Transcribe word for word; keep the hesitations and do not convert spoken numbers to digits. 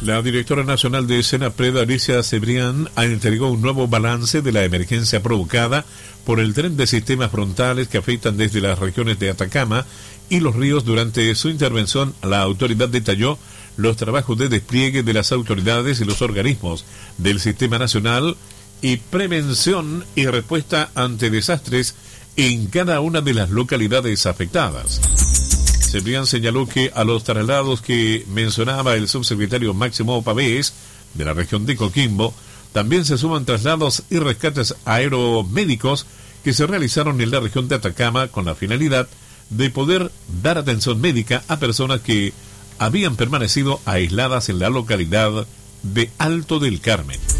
La directora nacional de Senapred, Alicia Cebrián, entregó un nuevo balance de la emergencia provocada por el tren de sistemas frontales que afectan desde las regiones de Atacama y Los Ríos. Durante su intervención, la autoridad detalló los trabajos de despliegue de las autoridades y los organismos del Sistema Nacional y prevención y respuesta ante desastres en cada una de las localidades afectadas. Cebrián señaló que a los traslados que mencionaba el subsecretario Máximo Pavés de la región de Coquimbo, también se suman traslados y rescates aeromédicos que se realizaron en la región de Atacama con la finalidad de poder dar atención médica a personas que habían permanecido aisladas en la localidad de Alto del Carmen.